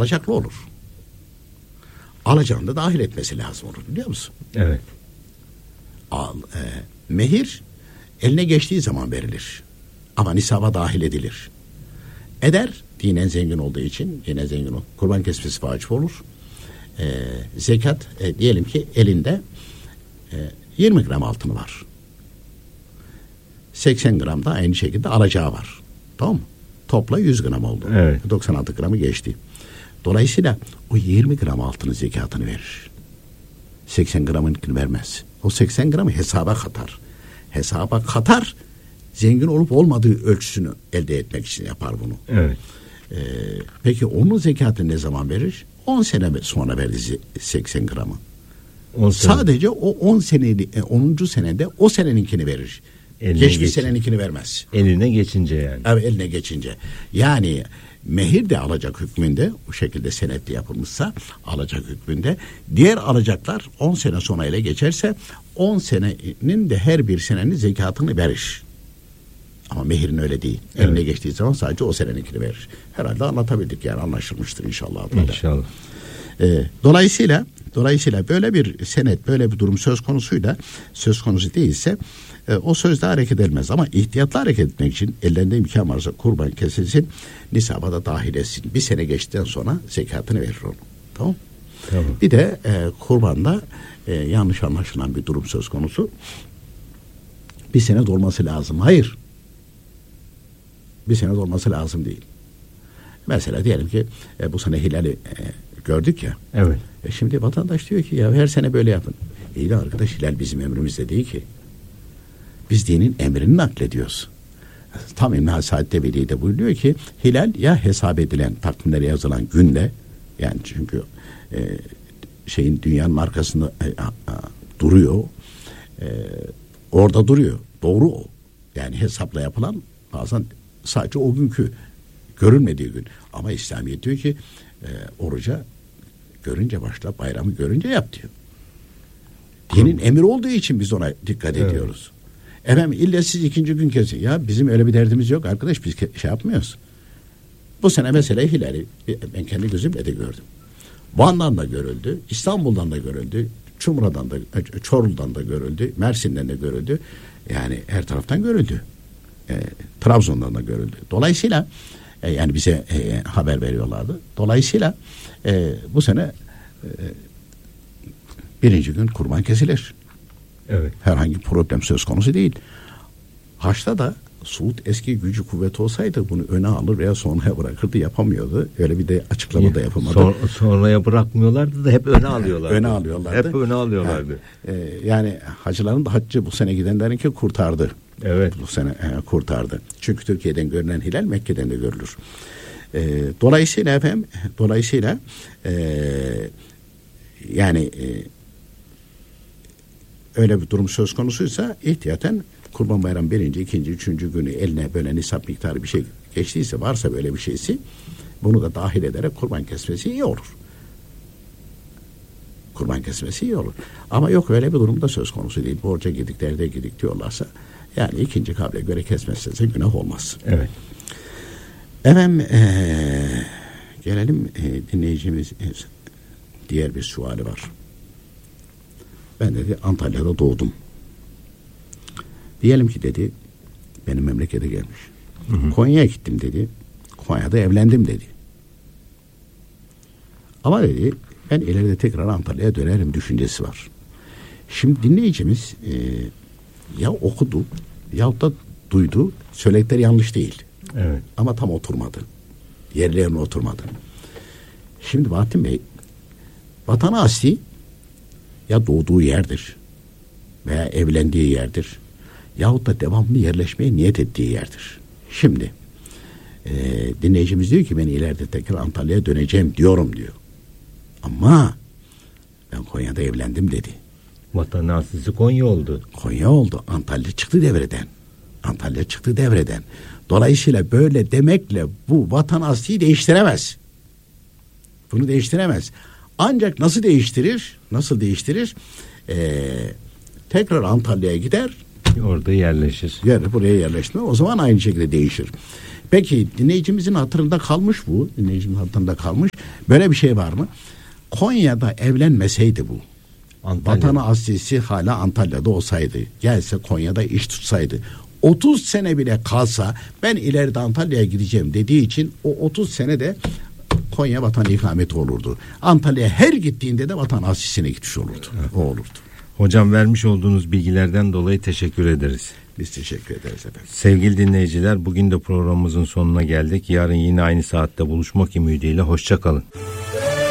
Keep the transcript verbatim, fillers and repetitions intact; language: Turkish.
alacaklı olur. Alacağını da dahil etmesi lazım olur, biliyor musun? Evet. Al, e, mehir eline geçtiği zaman verilir. Ama nisaba dahil edilir. Eder, dinen zengin olduğu için, yine zengin olur. Kurban kesmesi vacip olur. E, zekat, e, diyelim ki elinde e, yirmi gram altını var. seksen gram da aynı şekilde alacağı var. Tamam mı? Topla yüz gram oldu. Evet. doksan altı gramı geçti. Dolayısıyla o yirmi gram altının zekatını verir. seksen gramınkini vermez. O seksen gramı hesaba katar. Hesaba katar, zengin olup olmadığı ölçüsünü elde etmek için yapar bunu. Evet. Ee, peki onun zekatını ne zaman verir? on sene sonra verdi seksen gramı. on sene. Sadece o on seneli, onuncu senede o seneninkini verir. Eline Geçmiş geçin. seneninkini vermez. Eline geçince yani. Evet, eline geçince. Yani mehir de alacak hükmünde, bu şekilde senetli yapılmışsa alacak hükmünde. Diğer alacaklar on sene sonra ele geçerse on senenin de her bir senenin zekatını verir. Ama mehirin öyle değil. Evet. Eline geçtiği zaman sadece o seneninkini verir. Herhalde anlatabildik, yani anlaşılmıştır inşallah. İnşallah. Ee, dolayısıyla dolayısıyla böyle bir senet, böyle bir durum söz konusuyla söz konusu değilse e, o sözde hareket edilmez. Ama ihtiyatlı hareket etmek için ellerinde imkan varsa kurban kesilsin, nisaba da dahil etsin. Bir sene geçtikten sonra zekatını verir onu. Tamam. Tamam. Bir de e, kurbanda e, yanlış anlaşılan bir durum söz konusu. Bir sene dolması lazım. Hayır. Bir sene dolması lazım değil. Mesela diyelim ki e, bu sene hilali e, gördük ya. Evet. E şimdi vatandaş diyor ki ya her sene böyle yapın. İyi de arkadaş, hilal bizim emrimizde değil ki. Biz dinin emrini naklediyoruz. Tam İmam Saadet'te Veli'de buyuruyor ki hilal ya hesap edilen, takvimlere yazılan günde, yani çünkü e, şeyin dünyanın arkasında e, a, a, duruyor. E, orada duruyor. Doğru o. Yani hesapla yapılan bazen sadece o günkü görünmediği gün. Ama İslamiyet diyor ki e, oruca görünce başla, bayramı görünce yap diyor. Dinin emri olduğu için biz ona dikkat evet. ediyoruz. Efendim illa siz ikinci gün kesin. Ya bizim öyle bir derdimiz yok arkadaş, biz şey yapmıyoruz. Bu sene mesela hilali ben kendi gözümle de gördüm. Van'dan da görüldü, İstanbul'dan da görüldü, Çumra'dan da, Çorlu'dan da görüldü, Mersin'den de görüldü. Yani her taraftan görüldü. E, Trabzon'dan da görüldü. Dolayısıyla e, yani bize e, haber veriyorlardı. Dolayısıyla e, bu sene e, birinci gün kurban kesilir. Evet. Herhangi bir problem söz konusu değil. Haçta da Suud eski gücü kuvveti olsaydı bunu öne alır veya sonraya bırakırdı, yapamıyordu. Öyle bir de açıklama ya, da yapılmadı. Son, sonraya bırakmıyorlardı da hep öne alıyorlardı. öne alıyorlardı. Hep öne alıyorlardı. Yani, e, yani hacıların da haccı bu sene gidenlerinki kurtardı. Evet. Bu sene e, kurtardı. Çünkü Türkiye'den görünen hilal Mekke'den de görülür. E, dolayısıyla efendim, dolayısıyla e, yani e, öyle bir durum söz konusuysa ihtiyaten Kurban Bayramı birinci, ikinci, üçüncü günü eline böyle nisap miktarı bir şey geçtiyse, varsa böyle bir şeysi, bunu da dahil ederek kurban kesmesi iyi olur. Kurban kesmesi iyi olur. Ama yok, öyle bir durumda söz konusu değil. Borca gidik, derde gidik diyorlarsa, yani ikinci kavle göre kesmezse günah olmaz. Evet. Efendim ee, gelelim e, dinleyicimiz e, diğer bir suali var. Ben dedi Antalya'da doğdum. Diyelim ki dedi benim memlekete gelmiş. Hı hı. Konya'ya gittim dedi. Konya'da evlendim dedi. Ama dedi ben ileride tekrar Antalya'ya dönerim düşüncesi var. Şimdi dinleyicimiz e, ya okudu ya da duydu. Söyledikleri yanlış değil. Evet. Ama tam oturmadı. Yerlerine oturmadı. Şimdi Bahattin Bey, vatan asli ya doğduğu yerdir veya evlendiği yerdir yahut da devamlı yerleşmeye niyet ettiği yerdir. Şimdi e, dinleyicimiz diyor ki ben ileride tekrar Antalya'ya döneceğim diyorum diyor. Ama ben Konya'da evlendim dedi. Vatan aslisi Konya oldu. Konya oldu. Antalya çıktı devreden. Antalya çıktı devreden. Dolayısıyla böyle demekle bu vatan asliyi değiştiremez. Bunu değiştiremez. Ancak nasıl değiştirir? Nasıl değiştirir? Ee, tekrar Antalya'ya gider. Orada yerleşir. Yer, buraya yerleşme. O zaman aynı şekilde değişir. Peki dinleyicimizin hatırında kalmış bu. Dinleyicimizin hatırında kalmış. Böyle bir şey var mı? Konya'da evlenmeseydi bu, Antalya. vatanı aslisi hala Antalya'da olsaydı, gelse Konya'da iş tutsaydı, otuz sene bile kalsa, ben ileride Antalya'ya gideceğim dediği için o otuz sene de Konya vatan ikameti olurdu. Antalya'ya her gittiğinde de vatan aslisine gitmiş olurdu. Evet. O olurdu. Hocam, vermiş olduğunuz bilgilerden dolayı teşekkür ederiz. Biz teşekkür ederiz efendim. Sevgili dinleyiciler, bugün de programımızın sonuna geldik. Yarın yine aynı saatte buluşmak ümidiyle hoşça kalın.